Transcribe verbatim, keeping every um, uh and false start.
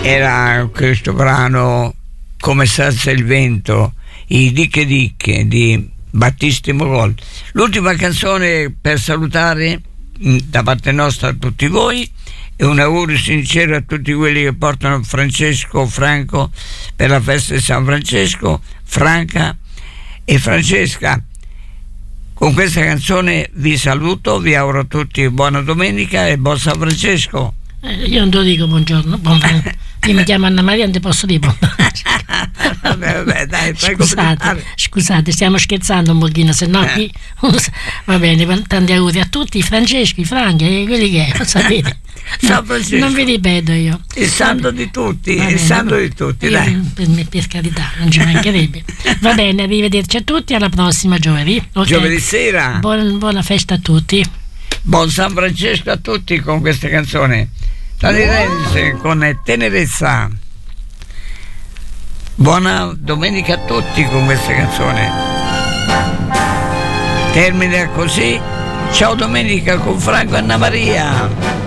era questo brano Come salza il vento, i Dicche Dicche di Battisti Mogol. L'ultima canzone per salutare da parte nostra a tutti voi e un augurio sincero a tutti quelli che portano Francesco Franco per la festa di San Francesco, Franca e Francesca. Con questa canzone vi saluto, vi auguro a tutti buona domenica e buon San Francesco. Eh, io non te lo dico buongiorno, buon io mi chiamo Anna Maria, non ti posso dire buon vabbè, vabbè, dai, scusate, scusate, stiamo scherzando un pochino, se no qui va bene, tanti auguri a tutti, Francesco, i Franchi, quelli che lo sapete. No, non vi ripeto io. Il santo di tutti, il santo di tutti, io, dai. Per, per carità, non ci mancherebbe. Va bene, arrivederci a tutti, alla prossima giovedì. Okay. Giovedì sera. Buona, buona festa a tutti. Buon San Francesco a tutti con questa canzone. Tanirense con tenerezza. Buona domenica a tutti con questa canzone. Termina così. Ciao domenica con Franco e Anna Maria.